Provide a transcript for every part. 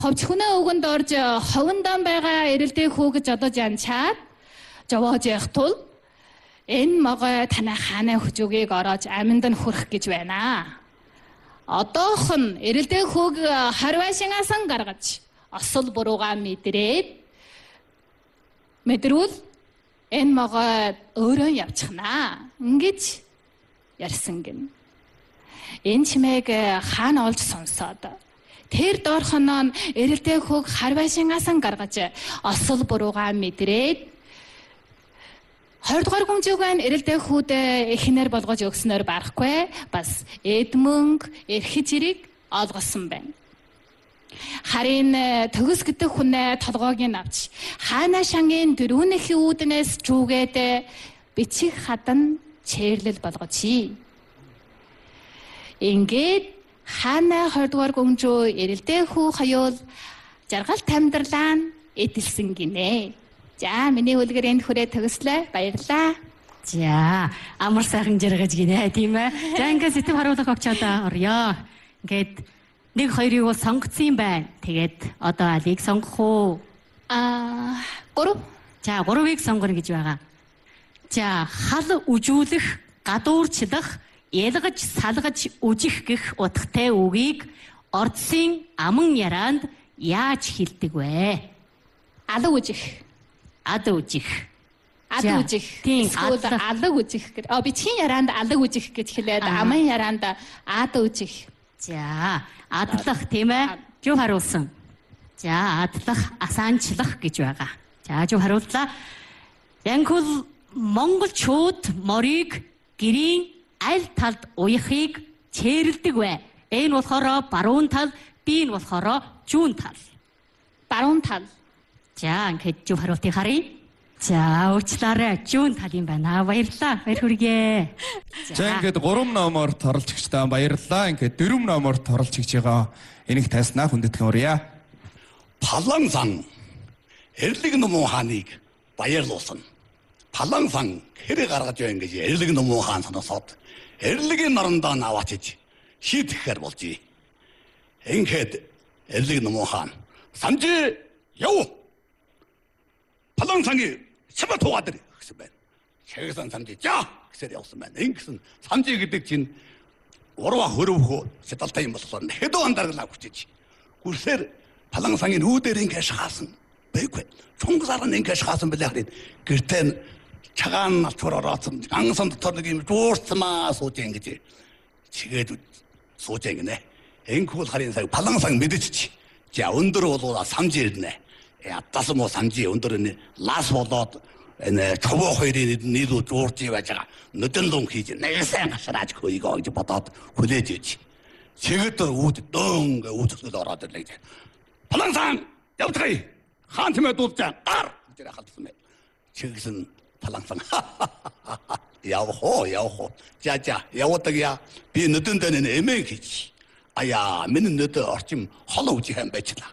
Ховч хүнээ өгөнд орж ховондон байгаа эрэлдээ хүү гэж одоо жанчаад жовоож явах тул энэ могой танай хааны хөжөөгийг ороож амьд нь хүрэх гэж байна. Одоох нь эрэлдээ хүүг харвашингасан гаргаж осол буруугаа мэдрүүл энэ могой өөрөө явчихнаа. Ингэж ярьсан гин. Энэ чимээг хаана олж сонсоод тэр доорхоноо эрэлдээ хүүг харвашингасан гаргаж осол буруугаа мэдрээд 20 дугаар гүнжүүгэн эрэлдээ хүүд эхнэр болгож өгснөөр барахгүй бас эдмөнг эрхэж ирийг олгосон байна. Харин төгс гэдэг хүнээ толгойг нь авч хаана шангийн дөрүүнийхээ үүднээс жүүгээд бичих хадан чэрлэл болгочихъя. Ингээд хаана 20 дугаар гүнжүү эрэлдээ хүү хаяул жаргалт амьдралаа эдэлсэн гинэ. За миний үлгэр энд хүрээ төгслөө. Баярлаа. За амар сайхан жаргаж гинэ тийм ээ. За ингээд сэтгэл харуулах огч одоо орё. Ингээд 1-2-ыг бол сонгоцсон юм байна. Тэгээд одоо алийг сонгох уу? 3. За 3-ыг сонгоно гэж байгаа. За хал үжүүлэх, гадуурчлах, ялгаж, салгаж, үжих гэх утгатай үгийг ордсын аман яраанд яаж хэлдэг вэ? Алаг үжих. Ад үжих. Ад үжих. Тийм, алаг үжих гэдэг. Бичгийн яраанд алаг үжих гэж хэлээд аман яраанд ад үжих. За, адлах тийм ээ? Юу харуулсан? За, адлах, асаанчлах гэж байгаа. За, юу харууллаа? Янгол монголчууд морийг гэрийн аль талд уяхыг чэрлдэг вэ? Энэ болохоор баруун тал, би нь болохоор зүүн тал. Баруун тал. За, ингээд юу харуултыг харъя. За, уучлаарай. Зүүн тал юм байна. Баярлалаа. Баяр хүргэе. За, ингээд 3 номоор торолцогчдаа баярлалаа. Ингээд 4 номоор торолцогч байгаа энийг тайснаа хүндэтгэн урья. Палан сан эрлэг номон хааныг баярлуулсан. Палан сан хэрэг гаргаж байна гэж эрлэг номон хаан санасаад эрлэгийн норондоо наваачиж шийдэхээр болжээ. Ингээд эрлэг номон хаан самжи яв. Палан санги чамаа тугаадэр гэсэн байна. Шагсан самжи жаа гэсээр явсан байна. Ингэсэн самжи гэдэг чинь урва хөрөвхөө шидалтай юм болсон. Хэдэн андаргалаа хүчиж. Гүрсээр палан сангийн үүдээр ингэ шахаасан. Бэйгүй. Чонгосаар нь ингэ шахаасан байлаа хэрэг. Гэртээ чагаан алчуур орооцсон. Ангасан дотор нэг юм дуурцмаа сууж ингэж. Чигээд сууж ингэнэ. Энхүүл харин сая палан сан мэдчихэ. За өндөр болоо самжи ирнэ. Ядтасан мó самжи өндөр нь лас болоод энэ човоо хоёрын нийлүү дуурж байж байгаа. Нүдэн лун хийж нэгсэн гашрааж хөөйгөө гэж бодоод хүлээж иж. Чигэд үүд дөөн үүдсэл ороод ирлээ гэж. Палан сан явдгай. Хаан тэмээ дуулжаа. Гар гэж халтсан бай. Чигсэн палан сан. Явхоо. За явдаг яа. Би нүдэн дэнд эмээ хийж. Аяа, миний нүдэ орчим хол үжих юм байчлаа.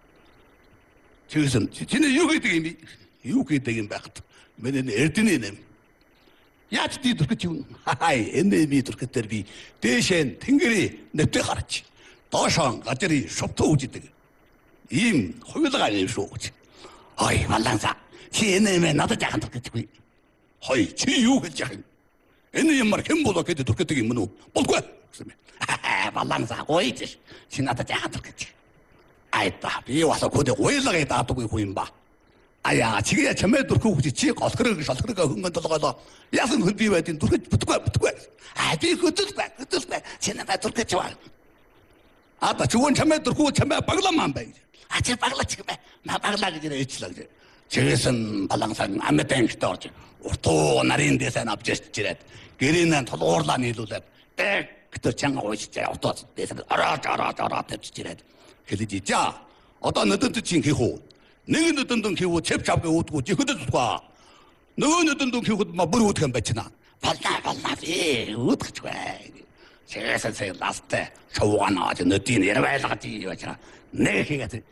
Чигсэн чиний юу гэдэг юм байхад. Миний эрдэнэ нэм. Яаж дий дүрхэж юм? Хай, энэ би дүрхэтэр би дээшэн тэнгэрийн нэвтэ гарч. Доошоо газрын шовтоо үжидэг. Ийм хуйлгаа юм шүү. Ой, валанса. Чи энэ надад яхан дүрхэжгүй. Хой, чи юу гэж яхан? Энэ юмар хэн болоо гэдэг дүрхэдэг юм уу? Болгүй гэсэн бэ. Валанса гойж. Чи надад яхан дүрхэж. Айта, би васаа көдөө хуйлгаа даадаггүй хүн юм ба. Аяа, чигээ чамээ дүрхүү гэж чи голхрыг шалхрыг хөнгөн толгоолоо. Яасан хүн би байдин дүрхэж бүтгүй. Би хөдөлбэй. Чи надад дүрхэж баа. Ата чуун чамээ дүрхүү чамээ багламан бай. Чи баглаач юм бай. На баглаа гэж ээчлээ гэж. Чигээсэн балансан амтэнхт орж. Уртуу нарын дэсэн авчиж чирээд гэрийнэн толгуурлаа нийлүүлээд тэр чанга уйчиж авто дэсэн ороод тавьчихээд хэлээд за одоо нүдэнд чинь хийх үү? Нэг нүдэнд хийв чэп чавг үүдгүй жихэд зүтгаа. Нөгөө нүдэнд хийхэд бүр үүдэх юм байна. Бална би үүдгэж бай. Чээсэн сая ластай шууганаа нүдийн ярвайлгаж ийж байгаа. Нэг хийгээд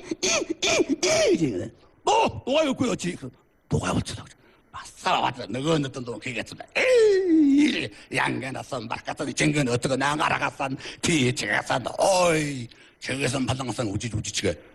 дугай үгүй очив. Дугай болчихлоо. Бассаваад нөгөө нүдэнд хийгээд бай. Янгэнасан баркатаны чингэн өтгөө наагарагасан тийчгасан ой чигээсэн балангасан үжиж үжичгээ